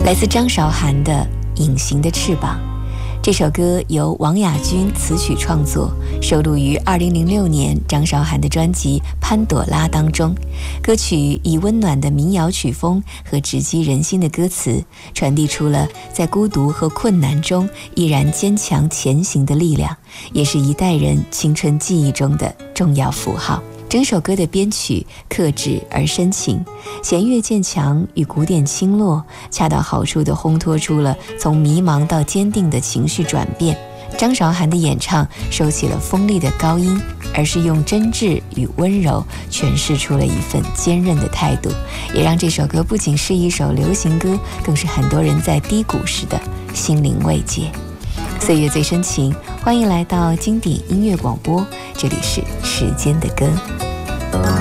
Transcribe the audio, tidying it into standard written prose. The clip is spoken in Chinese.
来自张韶涵的《隐形的翅膀》。这首歌由王雅君词曲创作，收录于2006年张韶涵的专辑《潘朵拉》当中。歌曲以温暖的民谣曲风和直击人心的歌词，传递出了在孤独和困难中依然坚强前行的力量，也是一代人青春记忆中的重要符号。整首歌的编曲克制而深情，弦乐渐强与古典轻落，恰到好处地烘托出了从迷茫到坚定的情绪转变。张韶涵的演唱收起了锋利的高音，而是用真挚与温柔诠释出了一份坚韧的态度，也让这首歌不仅是一首流行歌，更是很多人在低谷时的心灵慰藉。岁月最深情，欢迎来到经典音乐广播，这里是时间的歌。